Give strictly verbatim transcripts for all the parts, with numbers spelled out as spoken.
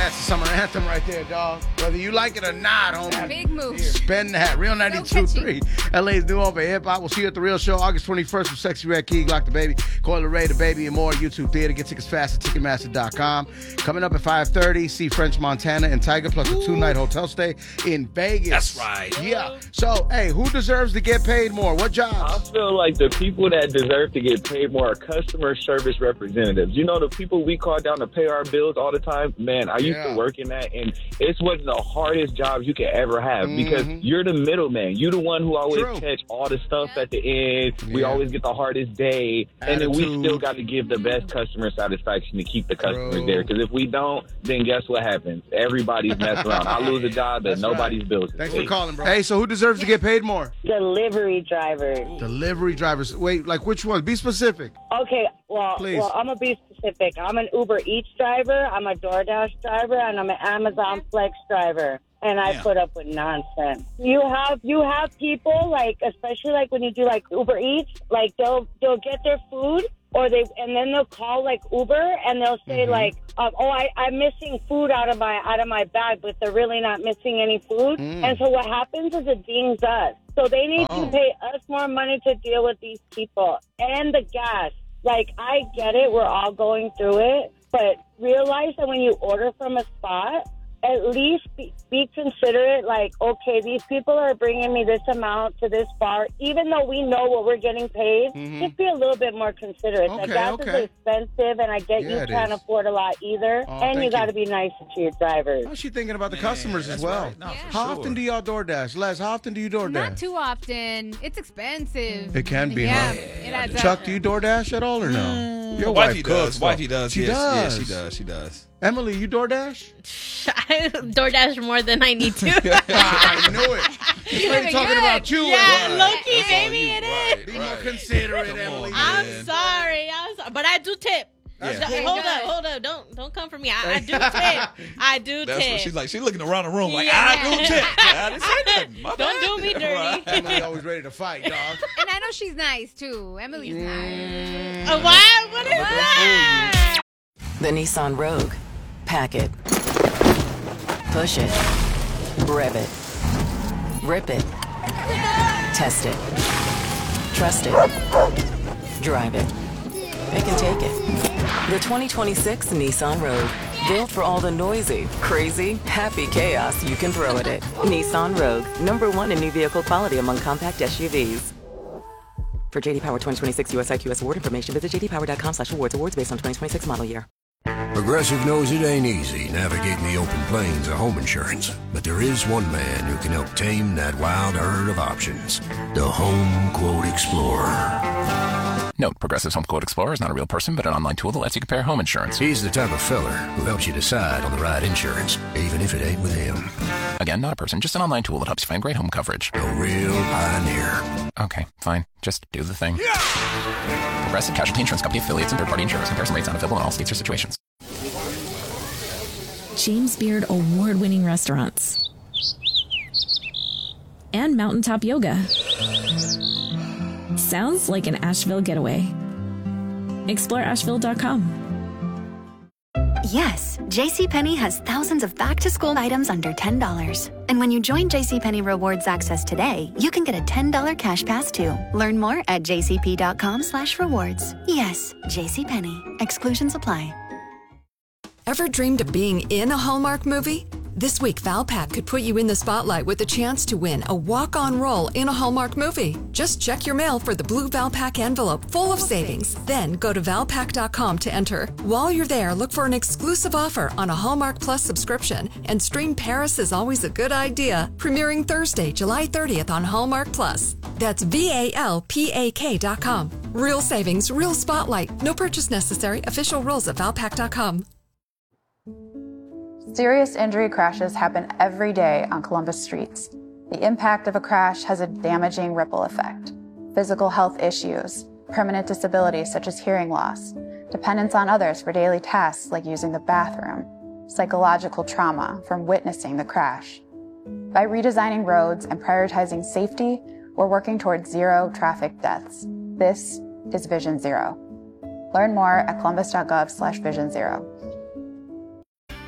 That's the summer anthem right there, dog. Whether you like it or not, homie. Big move. Spend that. Real ninety-two point three. L A's new home for hip-hop. We'll see you at The Real Show August twenty-first with Sexy Red Key, Glock the Baby, Coil Ray, the Baby, and more. YouTube Theater. Get tickets fast at Ticketmaster dot com. Coming up at five thirty, see French Montana and Tiger, plus a two-night hotel stay in Vegas. That's right. Yeah. So, hey, who deserves to get paid more? What jobs? I feel like the people that deserve to get paid more are customer service representatives. You know, the people we call down to pay our bills all the time. Man, I used Yeah. to work in that, and it's one of the hardest jobs you can ever have Mhm. because you're the middleman. You're the one who always True. catch all the stuff at the end. We Yeah. always get the hardest day, and then we Attitude. still got to give the best customer satisfaction to keep the customers True. there. Because if we don't, then guess what happens? Everybody's messing around. I lose a job, and That's nobody's right. bills. is Thanks for paid. calling, bro. Hey, so who deserves to get paid more? Delivery drivers. Delivery drivers. Wait, like which one? Be specific. Okay, well, Please. well, I'm gonna be specific. I'm an Uber Eats driver, I'm a DoorDash driver, and I'm an Amazon Flex driver. And I Yeah. put up with nonsense. You have you have people like, especially like when you do like Uber Eats, like they'll they'll get their food, or they and then they'll call like Uber and they'll say Mm-hmm. like, um, oh, I, I'm missing food out of my out of my bag, but they're really not missing any food. Mm. And so what happens is it dings us. So they need Oh. to pay us more money to deal with these people and the gas. Like, I get it. We're all going through it. But realize that when you order from a spot, at least be, be considerate. Like, okay, these people are bringing me this amount to this bar. Even though we know what we're getting paid, Mhm. just be a little bit more considerate. Okay, the gas okay. is expensive, and I get Yeah, you it can't is. afford a lot either. Oh, and thank you you. got to be nice to your drivers. How's she thinking about the Man, customers as that's well? right. No, for How sure. often do y'all DoorDash? Les, how often do you DoorDash? Not too often. It's expensive. It can be, Yeah, huh? it adds Chuck, up. do you DoorDash at all or no? Your Wifey wife does. cooks, though. Wifey does. She yes, does. Yes, she does. She does. Emily, you DoorDash? I DoorDash more than I need to. I knew it. This You lady living talking good. about you. Yeah, Emily. low key, That's all baby, you. it Right, is. Be more right. considerate, Come Emily. on, I'm man. sorry. I'm sorry. But I do tip. Yeah. So- Okay, hold good. up, hold up. Don't don't come for me. I, I do tip. I do That's tip. what she's like. She's looking around the room like, Yeah. I do tip. I didn't say nothing. My Don't bad. do me dirty. Right. Emily always ready to fight, dog. And I know she's nice, too. Emily's nice. Uh, what? What is that? The Nissan Rogue. Pack it. Push it. Rev it. Rip it. Test it. Trust it. Drive it. It can take it. The twenty twenty-six Nissan Rogue. Built for all the noisy, crazy, happy chaos you can throw at it. Nissan Rogue. Number one in new vehicle quality among compact S U Vs. For J D Power twenty twenty-six U S I Q S award information, visit j d power dot com slash awards. Awards based on twenty twenty-six model year. Progressive knows it ain't easy navigating the open plains of home insurance, but there is one man who can help tame that wild herd of options. The Home Quote Explorer. Note, Progressive's Home Quote Explorer is not a real person, but an online tool that lets you compare home insurance. He's the type of feller who helps you decide on the right insurance, even if it ain't with him. Again, not a person, just an online tool that helps you find great home coverage. A real pioneer. Okay, fine. Just do the thing. Progressive Casualty Insurance Company affiliates and third-party insurers. Comparison rates not available in all states or situations. James Beard award-winning restaurants, and mountaintop yoga. Sounds like an Asheville getaway. Explore asheville dot com. Yes, JCPenney has thousands of back-to-school items under ten dollars. And when you join JCPenney Rewards Access today, you can get a ten dollars cash pass too. Learn more at j c p dot com slash rewards. Yes, JCPenney. Exclusions apply. Ever dreamed of being in a Hallmark movie? This week, Valpak could put you in the spotlight with the chance to win a walk-on role in a Hallmark movie. Just check your mail for the blue Valpak envelope full of savings. Then go to valpak dot com to enter. While you're there, look for an exclusive offer on a Hallmark Plus subscription and stream Paris is Always a Good Idea, premiering Thursday, July thirtieth on Hallmark Plus. That's V A L P A K dot com. Real savings, real spotlight. No purchase necessary. Official rules at valpak dot com. Serious injury crashes happen every day on Columbus streets. The impact of a crash has a damaging ripple effect. Physical health issues, permanent disabilities such as hearing loss, dependence on others for daily tasks like using the bathroom, psychological trauma from witnessing the crash. By redesigning roads and prioritizing safety, we're working towards zero traffic deaths. This is Vision Zero. Learn more at columbus dot gov slash vision zero.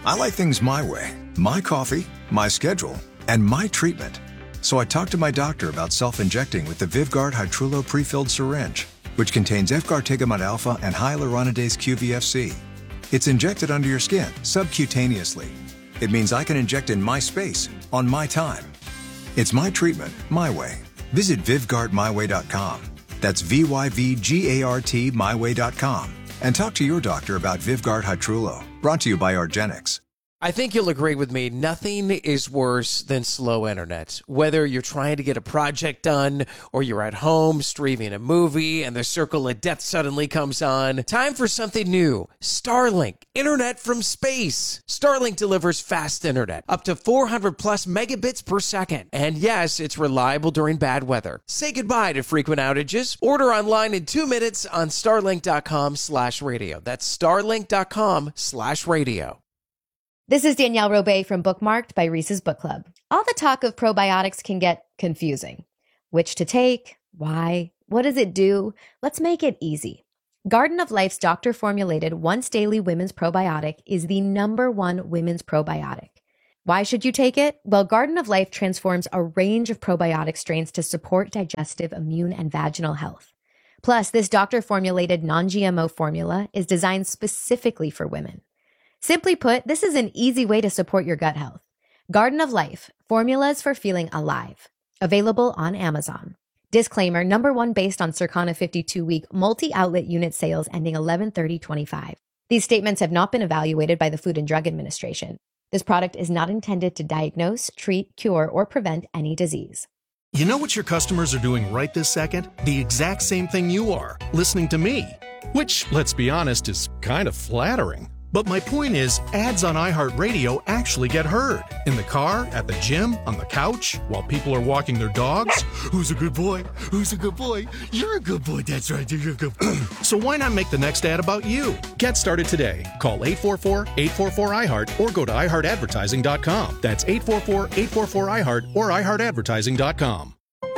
I like things my way. My coffee, my schedule, and my treatment. So I talked to my doctor about self-injecting with the Vyvgart Hytrulo pre-filled syringe, which contains efgartigimod alpha and hyaluronidase Q V F C. It's injected under your skin, subcutaneously. It means I can inject in my space, on my time. It's my treatment, my way. Visit Vyvgart my way dot com. That's V Y V G A R T my way dot com. And talk to your doctor about Vyvgart Hytrulo. Brought to you by argenx. I think you'll agree with me. Nothing is worse than slow internet. Whether you're trying to get a project done or you're at home streaming a movie and the circle of death suddenly comes on, time for something new. Starlink, internet from space. Starlink delivers fast internet, up to four hundred plus megabits per second. And yes, it's reliable during bad weather. Say goodbye to frequent outages. Order online in two minutes on starlink.com slash radio. That's starlink.com slash radio. This is Danielle Robay from Bookmarked by Reese's Book Club. All the talk of probiotics can get confusing. Which to take? Why? What does it do? Let's make it easy. Garden of Life's doctor-formulated once-daily women's probiotic is the number one women's probiotic. Why should you take it? Well, Garden of Life transforms a range of probiotic strains to support digestive, immune, and vaginal health. Plus, this doctor-formulated non-G M O formula is designed specifically for women. Simply put, this is an easy way to support your gut health. Garden of Life, formulas for feeling alive. Available on Amazon. Disclaimer, number one based on Circana fifty-two week multi-outlet unit sales ending eleven thirty twenty-five. These statements have not been evaluated by the Food and Drug Administration. This product is not intended to diagnose, treat, cure, or prevent any disease. You know what your customers are doing right this second? The exact same thing you are, listening to me. Which, let's be honest, is kind of flattering. But my point is, ads on iHeartRadio actually get heard. In the car, at the gym, on the couch, while people are walking their dogs. Who's a good boy? Who's a good boy? You're a good boy, that's right, you're a good boy. So why not make the next ad about you? Get started today. Call eight four four, eight four four, I heart or go to i heart advertising dot com. That's eight four four, eight four four, I heart or i heart advertising dot com.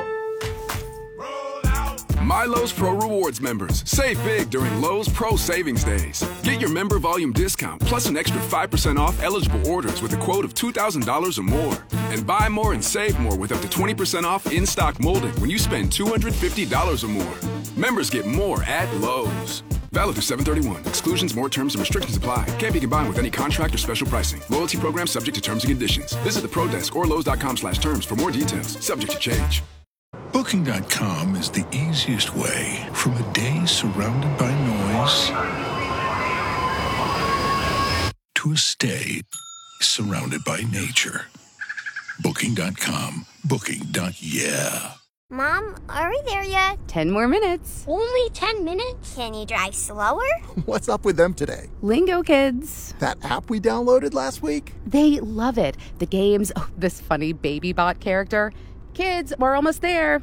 My Lowe's Pro Rewards members, save big during Lowe's Pro Savings Days. Get your member volume discount plus an extra five percent off eligible orders with a quote of two thousand dollars or more. And buy more and save more with up to twenty percent off in-stock molding when you spend two hundred fifty dollars or more. Members get more at Lowe's. Valid through seven thirty-one. Exclusions, more terms, and restrictions apply. Can't be combined with any contract or special pricing. Loyalty program subject to terms and conditions. Visit the Pro Desk or Lowe's dot com slash terms for more details. Subject to change. Booking dot com is the easiest way from a day surrounded by noise to a stay surrounded by nature. Booking dot com. Booking. Yeah. Mom, are we there yet? Ten more minutes. Only ten minutes? Can you drive slower? What's up with them today? Lingo Kids. That app we downloaded last week? They love it. The games, oh, this funny baby bot character. Kids, we're almost there.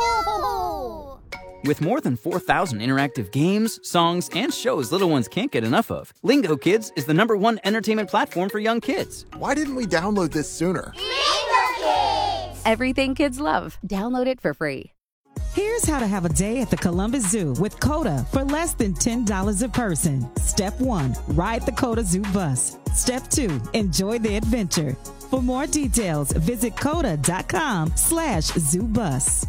No! With more than four thousand interactive games, songs, and shows little ones can't get enough of, Lingo Kids is the number one entertainment platform for young kids. Why didn't we download this sooner? Lingo Kids! Everything kids love. Download it for free. Here's how to have a day at the Columbus Zoo with COTA for less than ten dollars a person. Step one, ride the COTA Zoo bus. Step two, enjoy the adventure. For more details, visit coda.com slash zoo bus.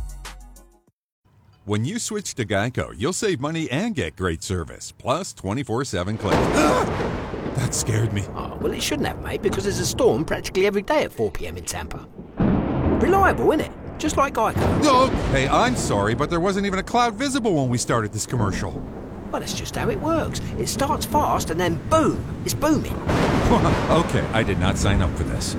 When you switch to Geico, you'll save money and get great service, plus twenty-four seven claims. That scared me. Oh, well, it shouldn't have, mate, because there's a storm practically every day at four p.m. in Tampa. Reliable, isn't it? Just like Geico. Oh, hey, I'm sorry, but there wasn't even a cloud visible when we started this commercial. Well, that's just how it works. It starts fast and then boom, it's booming. Okay, I did not sign up for this.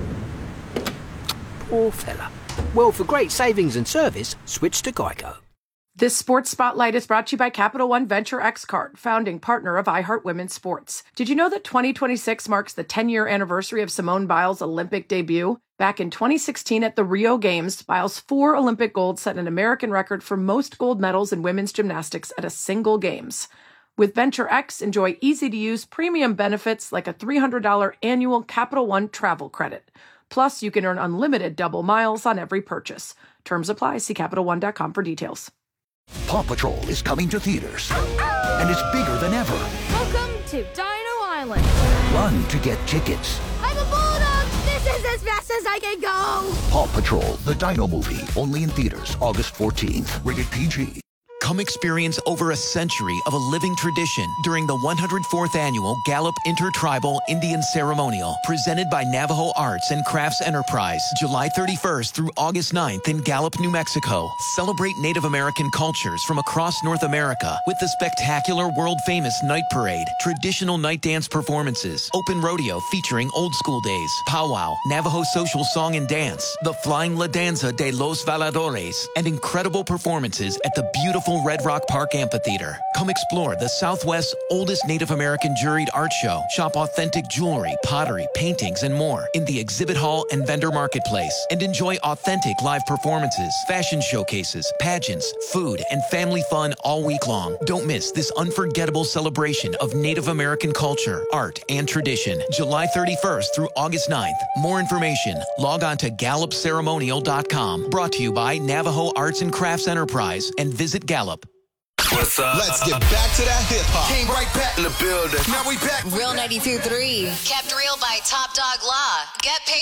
Poor fella. Well, for great savings and service, switch to Geico. This Sports Spotlight is brought to you by Capital One Venture X Card, founding partner of iHeart Women's Sports. Did you know that twenty twenty-six marks the ten-year anniversary of Simone Biles' Olympic debut? Back in twenty sixteen at the Rio Games, Biles' four Olympic golds set an American record for most gold medals in women's gymnastics at a single Games. With Venture X, enjoy easy-to-use premium benefits like a three hundred dollars annual Capital One travel credit. Plus, you can earn unlimited double miles on every purchase. Terms apply. See Capital One dot com for details. Paw Patrol is coming to theaters, and it's bigger than ever. Welcome to Dino Island. run to get tickets. I'm a bulldog! This is as fast as I can go! Paw Patrol, the Dino Movie, only in theaters August fourteenth. Rated P G. Come experience over a century of a living tradition during the one hundred fourth Annual Gallup Intertribal Indian Ceremonial, presented by Navajo Arts and Crafts Enterprise, July thirty-first through August ninth in Gallup, New Mexico. Celebrate Native American cultures from across North America with the spectacular world-famous Night Parade, traditional night dance performances, open rodeo featuring old school days, powwow, Navajo social song and dance, the Flying La Danza de los Valadores, and incredible performances at the beautiful Red Rock Park Amphitheater. Come explore the Southwest's oldest Native American juried art show. Shop authentic jewelry, pottery, paintings, and more in the exhibit hall and vendor marketplace. And enjoy authentic live performances, fashion showcases, pageants, food, and family fun all week long. Don't miss this unforgettable celebration of Native American culture, art, and tradition. July thirty-first through August ninth. More information, log on to gallup ceremonial dot com. Brought to you by Navajo Arts and Crafts Enterprise and Visit Gallup. What's up? Let's get back to that hip hop. Came right back in the building. Now we back. Real ninety-two point three. Kept real by Top Dog Law. Get paid